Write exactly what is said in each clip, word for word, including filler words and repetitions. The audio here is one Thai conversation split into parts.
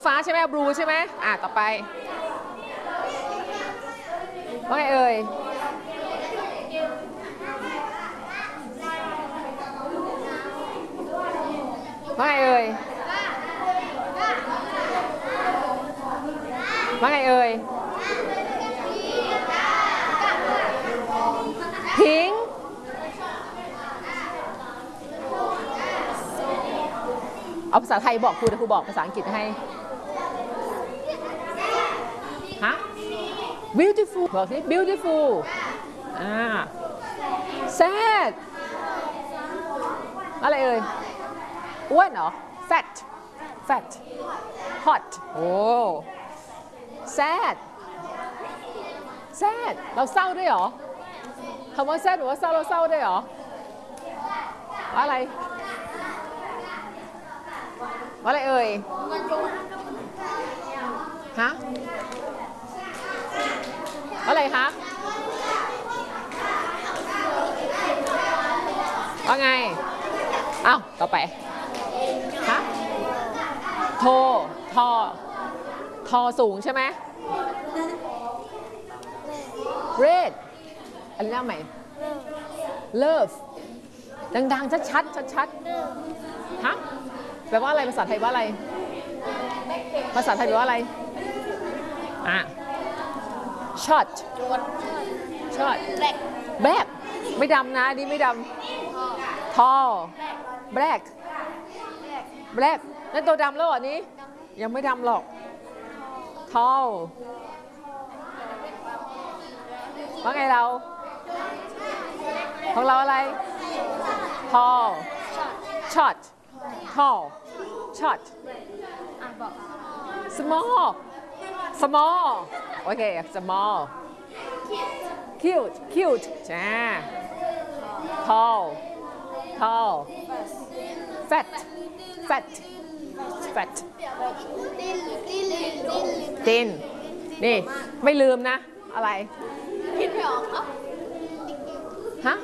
ฟ้าใช่ไหมบลูใช่ไหมอ่ะต่อไปว่าไงเอ่ยว่าไงเอ่ยว่าไงเอ่ยพิงเอาภาษาไทยบอกครูเดี๋ยวครูบอกภาษาอังกฤษให้ฮะ beautiful บอกสิ beautiful อ่า sad อะไรเอ่ยอ้วนเหรอ fat fat hot โอ้ sad sad เราเศร้าด้วยเหรอคำว่า sad หรือว่าเศร้าเราเศร้าด้วยเหรออะไรว่าอะไรเอ่ยฮะอะไรคะว่าไงอ้าวต่อไปฮะโททอทอสูงใช่ไหม red อะไรนะใหม่ love ดังๆชัดๆชัดๆฮะแปลว่าอะไรภาษาไทยว่าอะไรภาษาไทยแปลว่าอะไรอ่ะ short short black ไม่ดำนะนี่ไม่ดำ tall black black นั่นตัวดำแล้วเหรอนี้ยังไม่ดำหรอก tall ว่าไงเราของเราอะไร tall short tall short small small โอเค small cute cute จ้า tall tall fat fat fat thin นี่ไม่ลืมนะอะไรคิดไม่ออกฮะ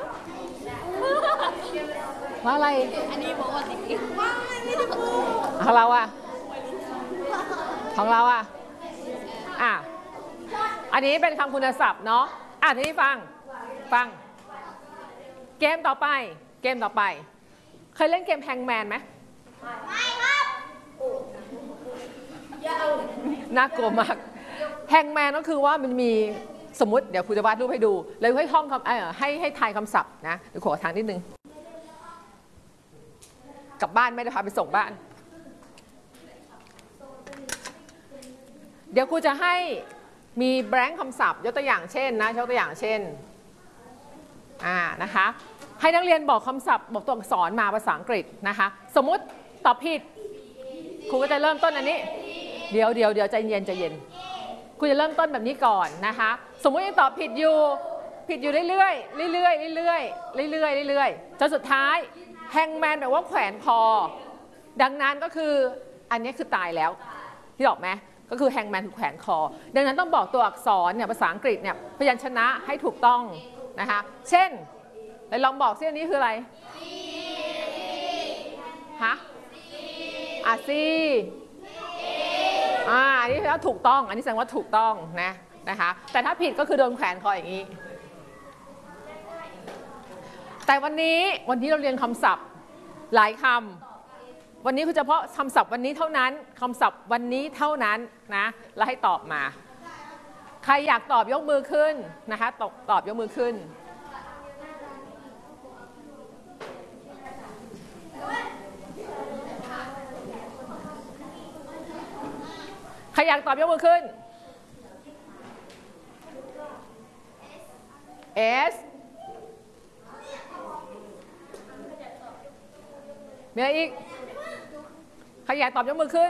ว่าอะไรอันนี้บอกว่าติ๊กของเราอะของเราอะอ่ะอันนี้เป็นคำคุณศัพท์เนาะอ่ะทีนี้ฟังฟังเกมต่อไปเกมต่อไปเคยเล่นเกมแฮงแมนไหมไม่ครับน่ากลัวมากแฮงแมนก็คือว่ามันมีสมมติเดี๋ยวครูจะวาดรูปให้ดูเลยให้ท่องคำเออให้ให้ทายคำศัพท์นะเดี๋ยวขอทางนิดนึงกลับบ้านไม่ได้พาไปส่งบ้านเดี๋ยวครูจะให้มีแบงค์คำศัพท์ยกตัวอย่างเช่นนะยกตัวอย่างเช่นอ่านะคะให้นักเรียนบอกคำศัพท์บอกตัวอักษรมาภาษาอังกฤษนะคะสมมุติตอบผิดครูก็จะเริ่มต้นอันนี้เดี๋ยวเดี๋ยวเดี๋ยวใจเย็นใจเย็นครูจะเริ่มต้นแบบนี้ก่อนนะคะสมมุติยังตอบผิดอยู่ผิดอยู่เรื่อยๆเรื่อยๆเรื่อยๆเรื่อยๆเรื่อยๆจนสุดท้ายแฮงแมนแปลว่าแขวนคอดังนั้นก็คืออันนี้คือตายแล้วที่บอกไหมก็คือแฮงแมนคือแขวนคอดังนั้นต้องบอกตัวอักษรเนี่ยภาษาอังกฤษเนี่ยพยัญชนะให้ถูกต้องนะคะเช่นลองบอกซิอันนี้คืออะไรฮะอ่ะซีอ่าอันนี้แล้วถูกต้องอันนี้แสดงว่าถูกต้องนะนะคะแต่ถ้าผิดก็คือโดนแขวนคออย่างนี้แต่วันนี้วันนี้เราเรียนคำศัพท์หลายคำวันนี้คือเฉพาะคำศัพท์วันนี้เท่านั้นคำศัพท์วันนี้เท่านั้นนะแล้วให้ตอบมาใครอยากตอบยกมือขึ้นนะคะตอบตอบยกมือขึ้นใครอยากตอบยกมือขึ้น S มีอะไรอีกใครอยากตอบยกมือขึ้น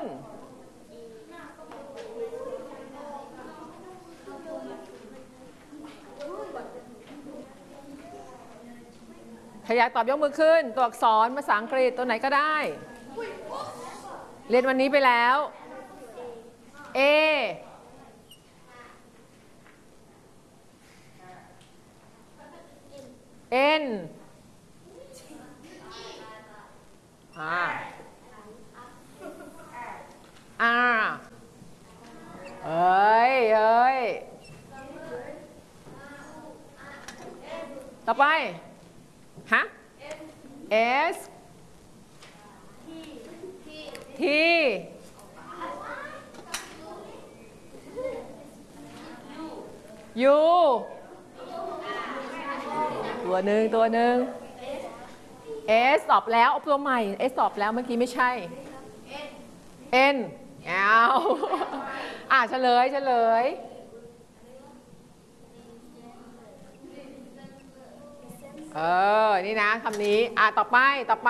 ใครอยากตอบยกมือขึ้นตัวอักษรภาษาอังกฤษตัวไหนก็ได้เรียนวันนี้ไปแล้ว A N R R ต่อไปฮะ S T U ตัวหนึ่งตัวหนึ่ง S ตอบแล้วเอาตัวใหม่ S ตอบแล้วเมื่อกี้ไม่ใช่ N เอาอ่ะเฉลยเฉลยเออนี่นะคำนี้อ่ะต่อไปต่อไป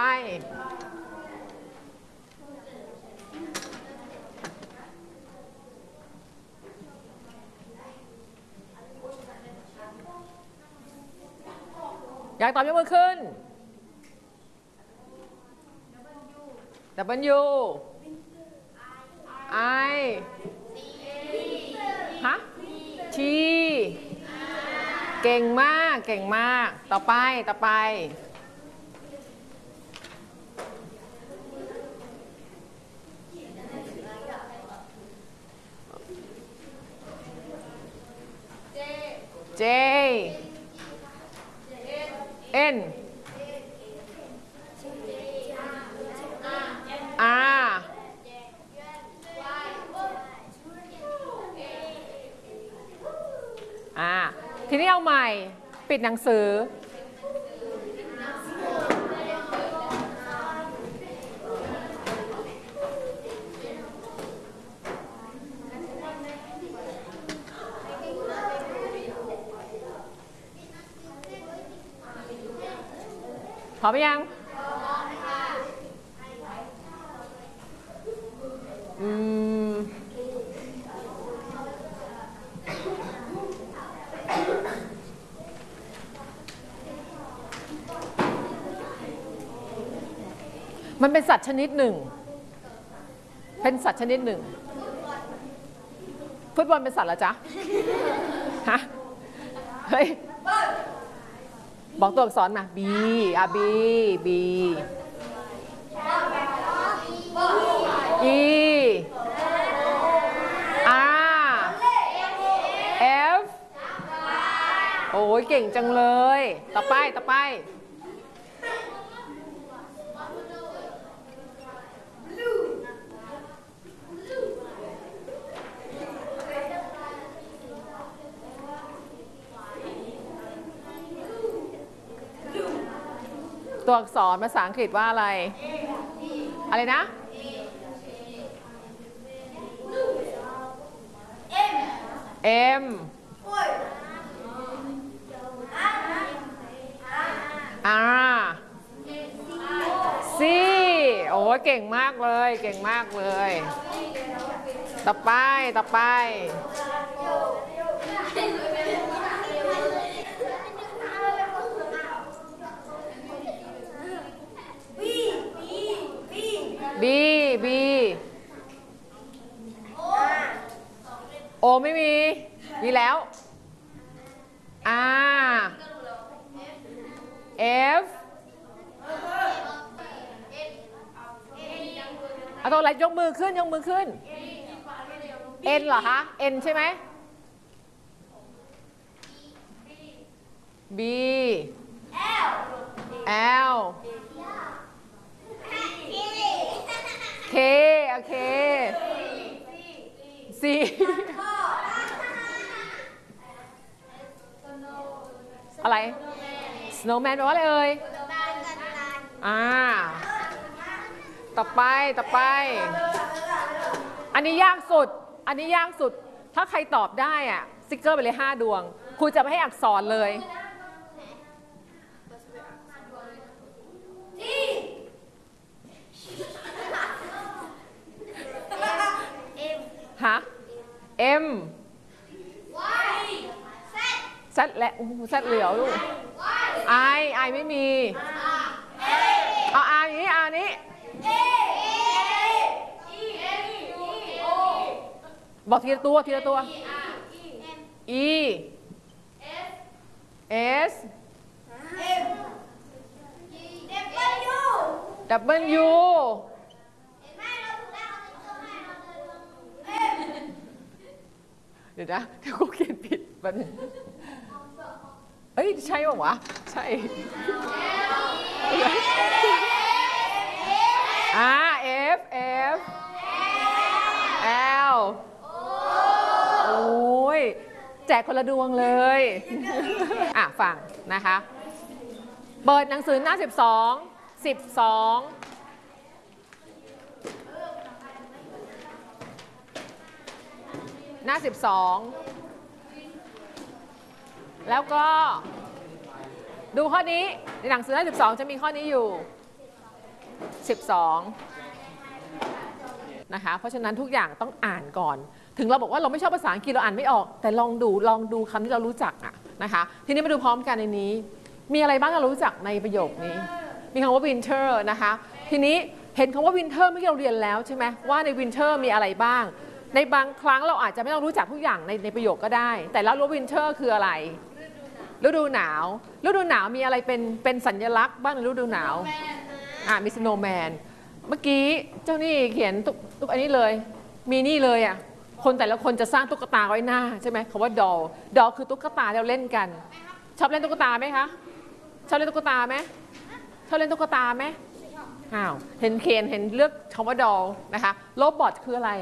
อยากตอบยกมือขึ้น W I ฮะ T เก่งมากเก่งมากต่อไปต่อไปJ N R อ่าทีนี้เอาใหม่ปิดหนังสือพร้อมยังอืมมันเป็นสัตว์ชนิดหนึ่งเป็นสัตว์ชนิดหนึ่งฟุตบอลเป็นสัตว์เหรอจ๊ะฮะเฮ้ยบอกตัวอักษรมา B อ่ะ B B E R F โอ้ยเก่งจังเลยต่อไปต่อไปตัวอักษรภาษาอังกฤษว่าอะไรอะไรนะ M R C โอ้เก่งมากเลยเก่งมากเลยต่อไปต่อไปB B โอไม่มีมีแล้ว R F เอาตัวอะไรยกมือขึ้นยกมือขึ้น N เหรอคะ N ใช่ไหม B L K โอเค C อะไร snowman แปลว่าอะไรเอ่ยอ่าต่อไปต่อไปอันนี้ยากสุดอันนี้ยากสุดถ้าใครตอบได้อะสติ๊กเกอร์ไปเลยห้าดวงครูจะไม่ให้อักษรเลยฮะ M Z และZ เหลียวลูก I I ไม่มีเอา R อย่างนี้ R นี้บอกทีละตัวทีละตัว E S W เดี๋ยวนะเดี๋ยวกูเขียนผิดแป๊บนึงเอ้ยใช่ป่าววะใช่อ่า F F L โอ้ยแจกคนละดวงเลยอ่ะฟังนะคะเปิดหนังสือหน้าสิบสอง สิบสองหน้าสิบสองแล้วก็ดูข้อนี้ในหนังสือหน้าสิบสองจะมีข้อนี้อยู่สิบสองนะคะเพราะฉะนั้นทุกอย่างต้องอ่านก่อนถึงเราบอกว่าเราไม่ชอบภาษาอังกฤษเราอ่านไม่ออกแต่ลองดูลองดูคำที่เรารู้จักอะนะคะทีนี้มาดูพร้อมกันในนี้มีอะไรบ้างที่เรารู้จักในประโยคนี้มีคำว่า winter นะคะทีนี้เห็นคำว่า winter เมื่อกี้เราเรียนแล้วใช่ไหมว่าใน winter มีอะไรบ้างในบางครั้งเราอาจจะไม่ต้องรู้จักทุกอย่างในในประโยคก็ได้แต่แล้วรู้ winter คืออะไรฤดูหนาวฤดูหนาวมีอะไรเป็นเป็นสัญลักษณ์บ้างในฤดูหนาวอ่ามี snowman เมื่อกี้เจ้านี่เขียนตุ๊กตุ๊กอันนี้เลยมีนี่เลยอ่ะคนแต่ละคนจะสร้างตุ๊กตาไว้หน้าใช่ไหมคำว่า doll doll คือตุ๊กตาที่เราเล่นกันชอบเล่นตุ๊กตาไหมคะชอบเล่นตุ๊กตาไหมชอบเล่นตุ๊กตาไหมอ้าวเห็นเขียนเห็นเลือกคำว่า doll นะคะโรบอทคืออะไร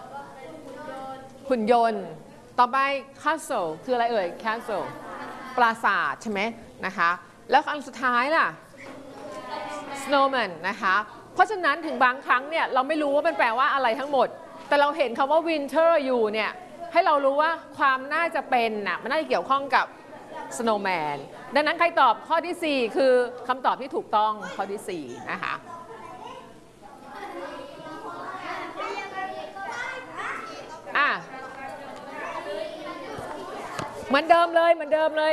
หุ่นยนต์ต่อไป castle คืออะไรเอ่ย castle ปราสาทใช่ไหมนะคะแล้วอันสุดท้ายล่ะ snowman นะคะเพราะฉะนั้นถึงบางครั้งเนี่ยเราไม่รู้ว่ามันแปลว่าอะไรทั้งหมดแต่เราเห็นคำว่า winter อยู่เนี่ยให้เรารู้ว่าความน่าจะเป็นน่ะมันน่าจะเกี่ยวข้องกับ snowman ดังนั้นใครตอบข้อที่สี่คือคำตอบที่ถูกต้องข้อที่สี่นะคะอ่ะเหมือนเดิมเลยเหมือนเดิมเลย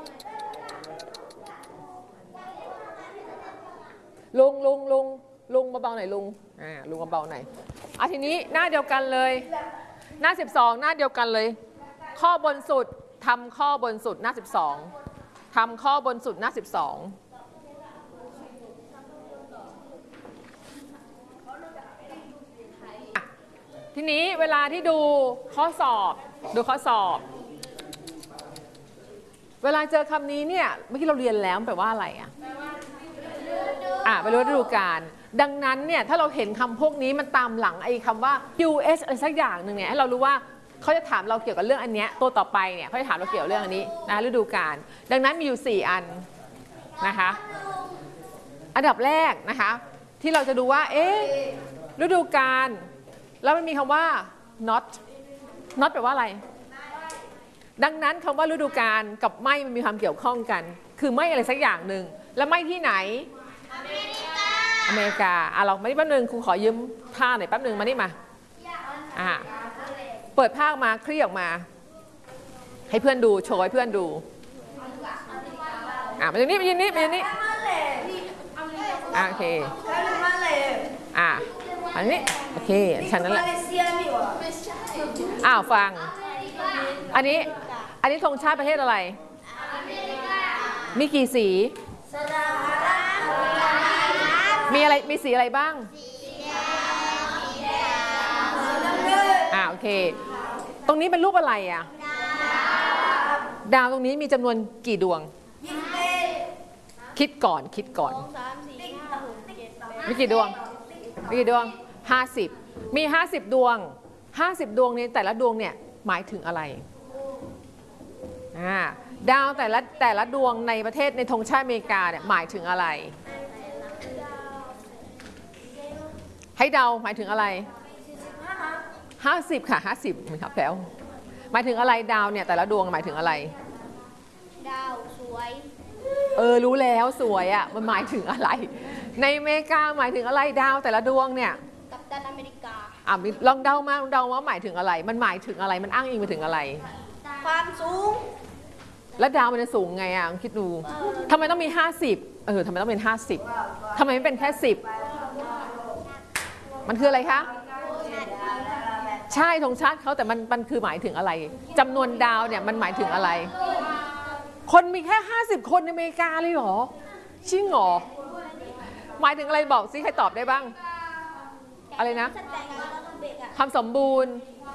ลุงลุงลุงลุงเบาๆหน่อยลุงอ่าลุงเบาๆหน่อยอ่ะทีนี้หน้าเดียวกันเลยหน้าสิบสองหน้าเดียวกันเลยข้อบนสุดทำข้อบนสุดหน้าสิบสองทำข้อบนสุดหน้าสิบสองทีนี้เวลาที่ดูข้อสอบดูข้อสอบเวลาเจอคำนี้เนี่ยเมื่อกี้เราเรียนแล้วแปลว่าอะไรอ่ะอ่ะไปรู้ฤดูกาลดังนั้นเนี่ยถ้าเราเห็นคำพวกนี้มันตามหลังไอ้คำว่า ยู เอส อะไรสักอย่างหนึ่งเนี่ยให้เรารู้ว่าเขาจะถามเราเกี่ยวกับเรื่องอันเนี้ยตัวต่อไปเนี่ยเขาจะถามเราเกี่ยวกับเรื่องอันนี้นะฤดูกาลดังนั้นมีอยู่สี่อันนะคะอันดับแรกนะคะที่เราจะดูว่าเอ๊ะฤดูกาลแล้วมันมีคำว่า not not แปลว่าอะไรดังนั้นคำว่าฤดูกาลกับไม่มันมีความเกี่ยวข้องกันคือไม่อะไรสักอย่างหนึ่งแล้วไม่ที่ไหนอเมริกาอเมริกาอ่ะเรามานี่แป๊บนึงครูขอยืมผ้าหน่อยแป๊บนึงมานี่มาอ่ะเปิดผ้ามาคลี่ออกมาให้เพื่อนดูโชว์ให้เพื่อนดูอ่ะมาอย่างนี้มาอย่างนี้มาอย่างนี้อ่ะโอเคอ่ะอันนี้โอเคฉันนั่นแหละอ้าวฟังอันนี้อันนี้ธงชาติประเทศอะไรมีกี่สีมีอะไรมีสีอะไรบ้างอ่าโอเคตรงนี้เป็นรูปอะไรอ่ะดาวตรงนี้มีจำนวนกี่ดวงคิดก่อนคิดก่อนมีกี่ดวงมีกี่ดวงห้าสิบมีห้าสิบดวงห้าสิบดวงในแต่ละดวงเนี่ยหมายถึงอะไรอ่าดาวแต่ละแต่ละดวงในประเทศในธงชาติอเมริกาเนี่ยหมายถึงอะไรให้เดาหมายถึงอะไรห้าสิบค่ะห้าสิบครับแปลวหมายถึงอะไรดาวเนี่ยแต่ละดวงหมายถึงอะไรดาวสวยเออรู้แล้วสวยอ่ะมันหมายถึงอะไรในอเมริกาหมายถึงอะไรดาวแต่ละดวงเนี่ยกัปตันอเมริกาอ่ะลองเดามาลองเดาว่าหมายถึงอะไรมันหมายถึงอะไรมันอ้างอิงไปถึงอะไรความสูงแล้วดาวมันจะสูงไงอ่ะคิดดูทำไมต้องมีห้าสิบเออทำไมต้องเป็นห้าสิบทำไมไม่เป็นแค่สิบมันคืออะไรคะใช่ธงชาติเขาแต่มันมันคือหมายถึงอะไรจำนวนดาวเนี่ยมันหมายถึงอะไรคนมีแค่ห้าสิบคนในอเมริกาเลยเหรอจริงเหรอหมายถึงอะไรบอกสิใครตอบได้บ้างอะไรนะความสมบูรณ์